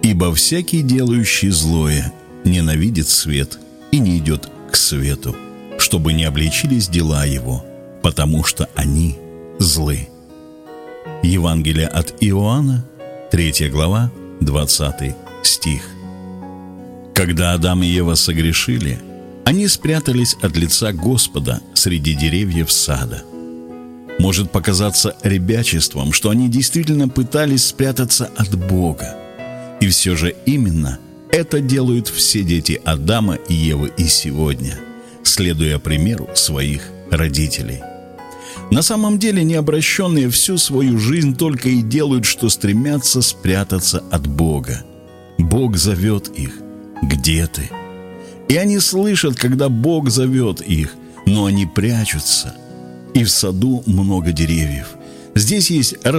Ибо всякий, делающий злое, ненавидит свет и не идет к свету, чтобы не обличились дела его, потому что они злы». Евангелие от Иоанна, 3 глава, 20 стих. Когда Адам и Ева согрешили, они спрятались от лица Господа среди деревьев сада. Может показаться ребячеством, что они действительно пытались спрятаться от Бога. И все же именно это делают все дети Адама и Евы и сегодня, следуя примеру своих родителей. На самом деле необращенные всю свою жизнь только и делают, что стремятся спрятаться от Бога. Бог зовет их: «Где ты?». И они слышат, когда Бог зовет их, но они прячутся. И в саду много деревьев. Здесь есть